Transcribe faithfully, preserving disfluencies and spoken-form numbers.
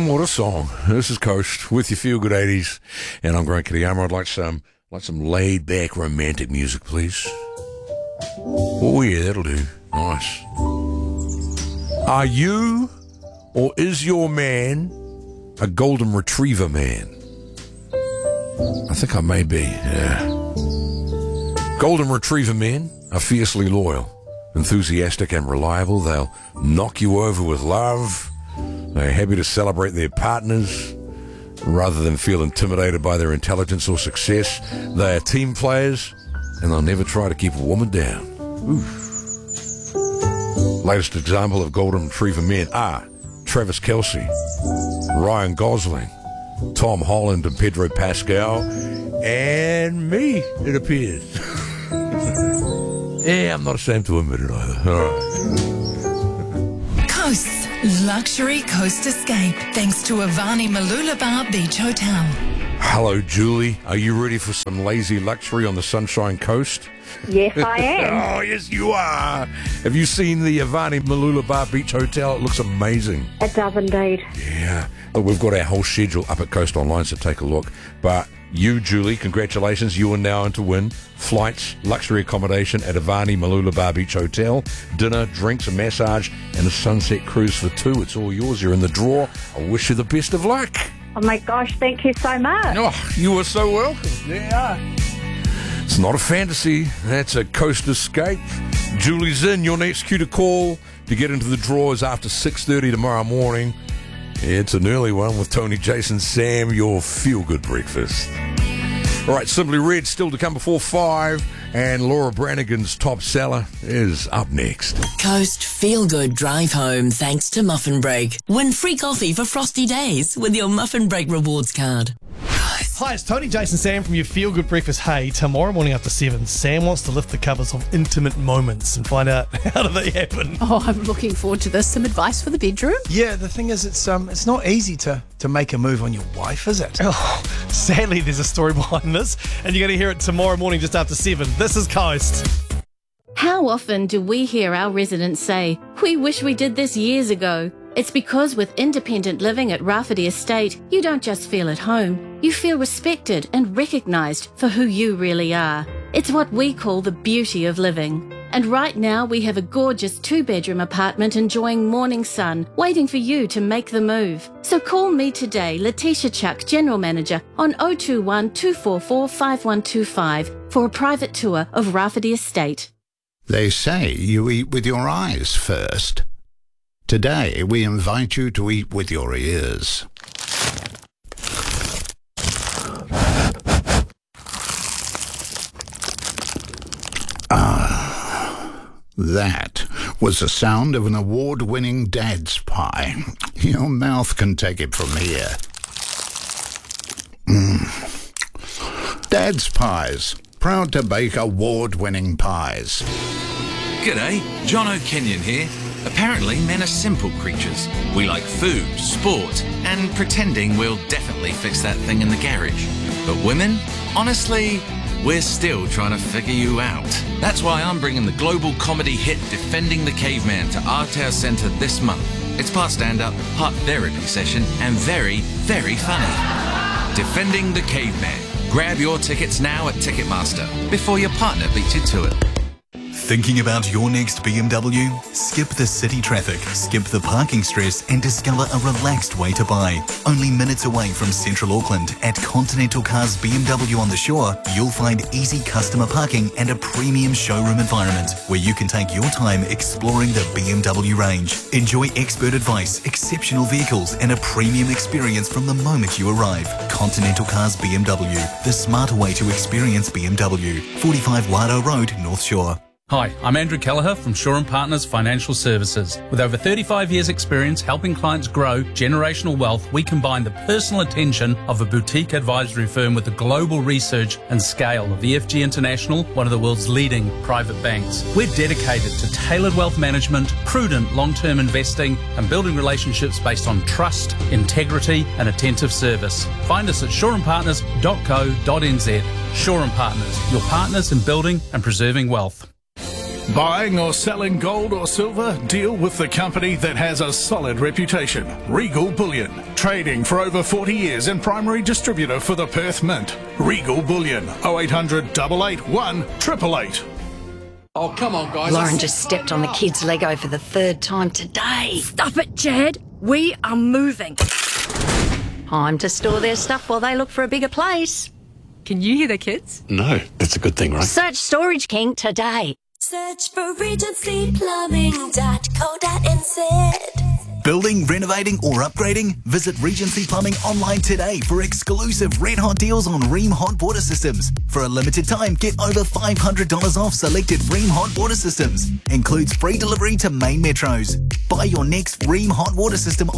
What a song. This is Coast with your Feel Good eighties. And I'm Grant Kitayama. I'd like some, like some laid-back romantic music, please. Oh, yeah, that'll do. Nice. Are you or is your man a golden retriever man? I think I may be, yeah. Golden retriever men are fiercely loyal, enthusiastic and reliable. They'll knock you over with love. They're happy to celebrate their partners rather than feel intimidated by their intelligence or success. They are team players, and they'll never try to keep a woman down. Oof. Latest example of golden retriever men are Travis Kelce, Ryan Gosling, Tom Holland and Pedro Pascal, and me, it appears. Yeah, I'm not ashamed to admit it either. All right. Coast's luxury coast escape, thanks to Avani Mooloolaba Beach Hotel. Hello, Julie. Are you ready for some lazy luxury on the Sunshine Coast? Yes, I am. Oh, yes, you are. Have you seen the Avani Mooloolaba Beach Hotel? It looks amazing. It does indeed. Yeah. Well, we've got our whole schedule up at Coast Online, so take a look. But you, Julie, congratulations. You are now in to win flights, luxury accommodation at Avani Mooloolaba Beach Hotel, dinner, drinks, a massage, and a sunset cruise for two. It's all yours. You're in the draw. I wish you the best of luck. Oh, my gosh, thank you so much. Oh, you are so welcome. Yeah. It's not a fantasy. That's a coast escape. Julie's in. Your next cue to call to get into the draw is after six thirty tomorrow morning. It's an early one with Tony, Jason, Sam, your feel-good breakfast. All right, Simply Red still to come before five, and Laura Branigan's top seller is up next. Coast Feel Good Drive Home thanks to Muffin Break. Win free coffee for frosty days with your Muffin Break rewards card. Hi, it's Tony, Jason, Sam from your Feel Good Breakfast. Hey, tomorrow morning after seven, Sam wants to lift the covers of intimate moments and find out how do they happen. Oh, I'm looking forward to this. Some advice for the bedroom? Yeah, the thing is, it's um, it's not easy to, to make a move on your wife, is it? Oh, sadly, there's a story behind this, and you're going to hear it tomorrow morning just after seven. This is Coast. How often do we hear our residents say, "We wish we did this years ago"? It's because with independent living at Rafferty Estate, you don't just feel at home, you feel respected and recognised for who you really are. It's what we call the beauty of living. And right now we have a gorgeous two-bedroom apartment enjoying morning sun, waiting for you to make the move. So call me today, Letitia Chuck, General Manager, on oh two one, two four four, five one two five for a private tour of Rafferty Estate. They say you eat with your eyes first. Today, we invite you to eat with your ears. Ah, that was the sound of an award-winning Dad's Pie. Your mouth can take it from here. Mm. Dad's Pies, proud to bake award-winning pies. G'day, John O'Kenyon here. Apparently, men are simple creatures. We like food, sport, and pretending we'll definitely fix that thing in the garage. But women? Honestly, we're still trying to figure you out. That's why I'm bringing the global comedy hit Defending the Caveman to our Tower Centre this month. It's part stand-up, part therapy session, and very, very funny. Defending the Caveman. Grab your tickets now at Ticketmaster before your partner beats you to it. Thinking about your next B M W? Skip the city traffic, skip the parking stress, and discover a relaxed way to buy. Only minutes away from Central Auckland, at Continental Cars B M W on the Shore, you'll find easy customer parking and a premium showroom environment where you can take your time exploring the B M W range. Enjoy expert advice, exceptional vehicles, and a premium experience from the moment you arrive. Continental Cars B M W, the smarter way to experience B M W. forty-five Wado Road, North Shore. Hi, I'm Andrew Kelleher from Shaw and Partners Financial Services. With over thirty-five years experience helping clients grow generational wealth, we combine the personal attention of a boutique advisory firm with the global research and scale of E F G International, one of the world's leading private banks. We're dedicated to tailored wealth management, prudent long-term investing, and building relationships based on trust, integrity, and attentive service. Find us at shaw and partners dot co dot n z. Shaw and Partners, your partners in building and preserving wealth. Buying or selling gold or silver? Deal with the company that has a solid reputation. Regal Bullion. Trading for over forty years and primary distributor for the Perth Mint. Regal Bullion. oh eight hundred, eight eight one, eight eight eight. Oh, come on, guys. Lauren just stepped on the kid's Lego for the third time today. Stop it, Chad. We are moving. Time to store their stuff while they look for a bigger place. Can you hear the kids? No, that's a good thing, right? Search Storage King today. Search for regency plumbing dot co dot n z. Building, renovating or upgrading? Visit Regency Plumbing online today for exclusive red hot deals on Rheem hot water systems. For a limited time, get over five hundred dollars off selected Rheem hot water systems. Includes free delivery to main metros. Buy your next Rheem hot water system